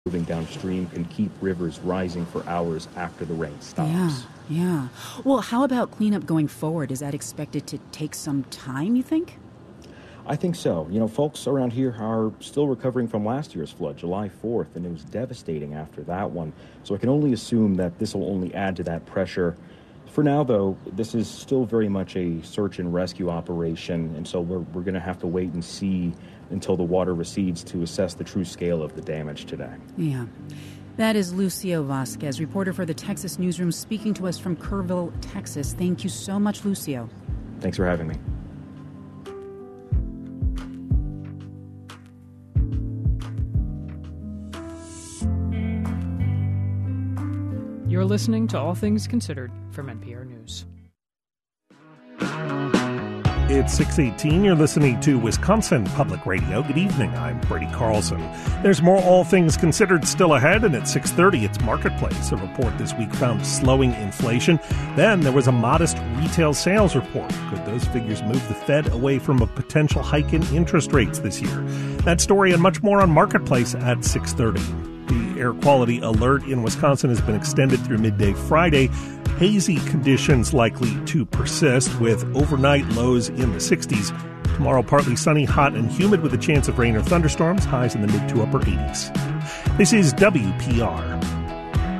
moving downstream can keep rivers rising for hours after the rain stops. Yeah. Well, how about cleanup going forward? Is that expected to take some time, you think? I think so. Folks around here are still recovering from last year's flood, July 4th, and it was devastating after that one. So I can only assume that this will only add to that pressure. For now, though, this is still very much a search and rescue operation, and so we're going to have to wait and see until the water recedes to assess the true scale of the damage today. Yeah. That is Lucio Vasquez, reporter for the Texas Newsroom, speaking to us from Kerrville, Texas. Thank you so much, Lucio. Thanks for having me. You're listening to All Things Considered from NPR News. It's 6:18. You're listening to Wisconsin Public Radio. Good evening. I'm Brady Carlson. There's more All Things Considered still ahead, and at 6:30, it's Marketplace. A report this week found slowing inflation. Then there was a modest retail sales report. Could those figures move the Fed away from a potential hike in interest rates this year? That story and much more on Marketplace at 6:30. The air quality alert in Wisconsin has been extended through midday Friday. Hazy conditions likely to persist with overnight lows in the 60s. Tomorrow, partly sunny, hot, and humid with a chance of rain or thunderstorms, highs in the mid to upper 80s. This is WPR.